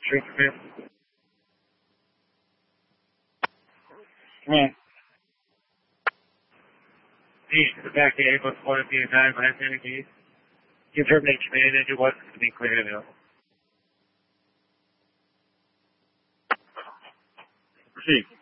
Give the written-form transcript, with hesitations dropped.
Sure, clear. Come on. Please, the back to Airbus 1 at the entire last energy. Confirm that command engine 1 to be clear now. Proceed.